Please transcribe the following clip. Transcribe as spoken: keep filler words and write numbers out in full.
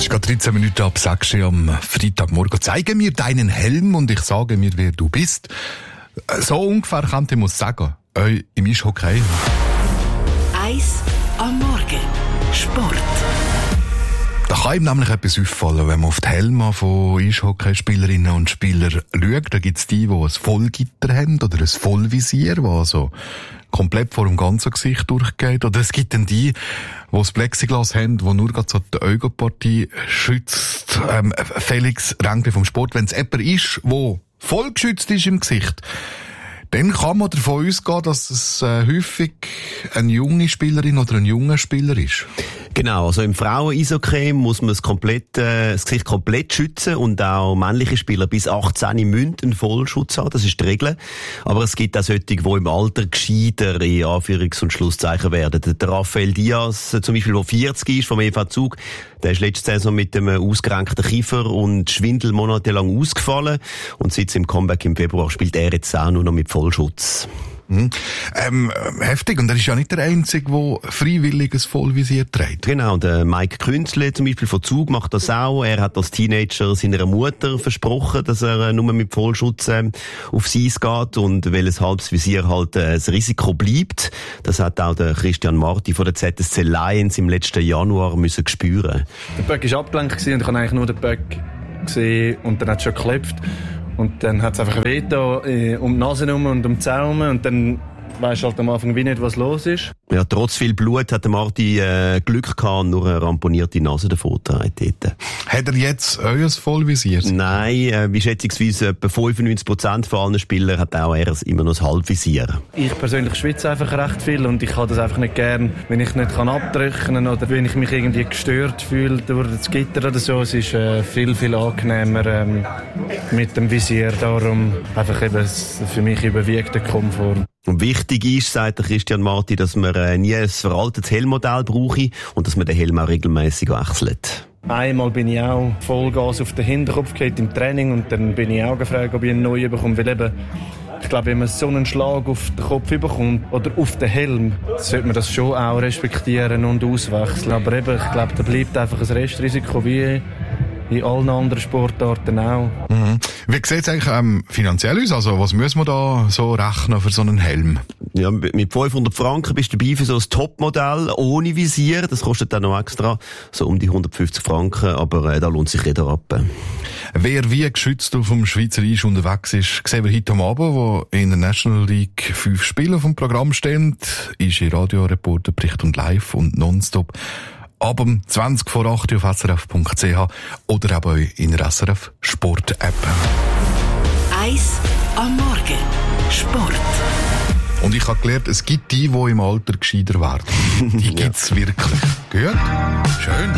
ist gerade dreizehn Minuten ab sechs Uhr am Freitagmorgen. Zeige mir deinen Helm und ich sage mir, wer du bist. So ungefähr könnte ich sagen, äh, im Eishockey. Eis am Morgen. Sport. Da kann ihm nämlich etwas auffallen, wenn man auf die Helme von Eishockeyspielerinnen und Spielern schaut. Da gibt es die, die ein Vollgitter haben oder ein Vollvisier, das also komplett vor dem ganzen Gesicht durchgeht. Oder es gibt dann die, die das Plexiglas haben, die nur gerade so die Augenpartie schützt. Ähm, Felix Rengli vom Sport, wenn es jemand ist, der voll geschützt ist im Gesicht, dann kann man davon ausgehen, dass es äh, häufig eine junge Spielerin oder ein junger Spieler ist. Genau, also im Frauen-Eishockey muss man das, komplett, äh, das Gesicht komplett schützen und auch männliche Spieler bis achtzehn müssen einen Vollschutz haben, das ist die Regel. Aber es gibt auch solche, die im Alter gescheiter in Anführungs- und Schlusszeichen werden. Der Rafael Diaz zum Beispiel, der vierzig ist, vom E V Zug, der ist letzte Saison mit einem ausgerenkten Kiefer und Schwindel monatelang ausgefallen und seit seinem Comeback im Februar spielt er jetzt auch nur noch mit Vollschutz. Mhm. Ähm, heftig. Und er ist ja nicht der Einzige, der freiwillig ein Vollvisier trägt. Genau, der Mike Künzle zum Beispiel von Zug macht das auch. Er hat als Teenager seiner Mutter versprochen, dass er nur mit Vollschutz äh, aufs Eis geht und weil ein halbes Visier halt äh, das Risiko bleibt. Das hat auch der Christian Marti von der Z S C Lions im letzten Januar müssen spüren. Der Böck war abgelenkt und ich habe eigentlich nur den Böck gesehen und dann hat es schon geklopft. Und dann hat es einfach weh da, äh, um die Nase herum und um die Zähne herum. Und dann weisst du halt am Anfang wie nicht, was los ist. Ja, trotz viel Blut hat der Marti äh, Glück gehabt und nur eine ramponierte Nase davor getragen. Hat er jetzt euer Vollvisier? Nein, äh, wie schätzungsweise etwa fünfundneunzig Prozent von allen Spielern hat auch er immer noch das Halbvisier. Ich persönlich schwitze einfach recht viel und ich habe das einfach nicht gern, wenn ich nicht kann abdrücken oder wenn ich mich irgendwie gestört fühle durch das Gitter oder so. Es ist äh, viel, viel angenehmer ähm, mit dem Visier. Darum einfach eben für mich überwiegt der Komfort. Und wichtig ist, sagt der Christian Marti, dass man äh, nie ein veraltetes Helmmodell brauche und dass man den Helm auch regelmäßig wechselt. Einmal bin ich auch Vollgas auf den Hinterkopf gehabt im Training und dann bin ich auch gefragt, ob ich einen neuen bekomme. Weil eben, ich glaube, wenn man so einen Schlag auf den Kopf bekommt oder auf den Helm, sollte man das schon auch respektieren und auswechseln. Aber eben, ich glaube, da bleibt einfach ein Restrisiko wie in allen anderen Sportarten auch. Mhm. Wie sieht es eigentlich ähm, finanziell aus? Also, was müssen wir da so rechnen für so einen Helm? Ja, mit fünfhundert Franken bist du dabei für so ein Topmodell ohne Visier. Das kostet dann noch extra so um die hundertfünfzig Franken, aber äh, da lohnt sich jeder ab. Wer wie geschützt auf dem Schweizer Eis unterwegs ist, sehen wir heute am Abend, wo in der National League fünf Spiele vom Programm stehen, ist in Radioreporter, Bericht und Live und Nonstop ab um zwanzig vor acht auf S R F Punkt C H oder eben in der S R F Sport App. Eis am Morgen. Sport. Und ich habe gelernt, es gibt die, die im Alter gescheiter werden. Die gibt's wirklich. Gut? Schön.